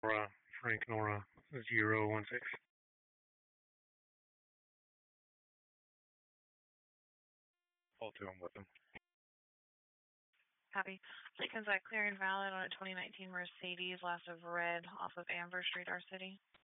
Nora, Frank Nora, 016. All two, I'm with them. Copy. License clear and valid on a 2019 Mercedes, last of red, off of Amber Street, our city.